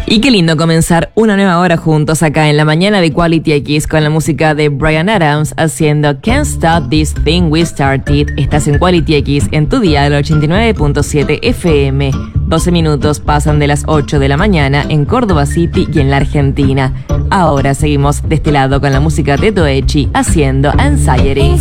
Y qué lindo comenzar una nueva hora juntos acá en la mañana de Quality X con la música de Bryan Adams haciendo Can't Stop This Thing We Started. Estás en Quality X en tu día del 89.7 FM. 12 minutos pasan de las 8 de la mañana en Córdoba City y en la Argentina. Ahora seguimos de este lado con la música de Toechi haciendo Anxiety.